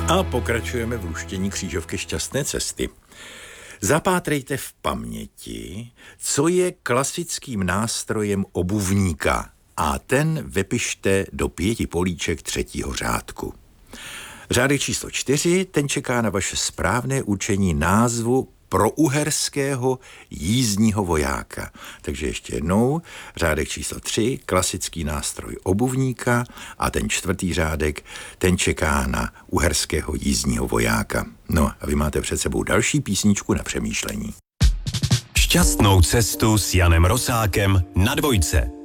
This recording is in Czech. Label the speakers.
Speaker 1: A pokračujeme v luštění křížovky Šťastné cesty. Zapátrejte v paměti, co je klasickým nástrojem obuvníka a ten vypište do 5 políček 3. řádku. Řádek číslo 4, ten čeká na vaše správné určení názvu prouherského jízdního vojáka. Takže ještě jednou, řádek číslo 3, klasický nástroj obuvníka a ten 4. řádek, ten čeká na uherského jízdního vojáka. No a vy máte před sebou další písničku na přemýšlení.
Speaker 2: Šťastnou cestu s Janem Rosákem na Dvojce.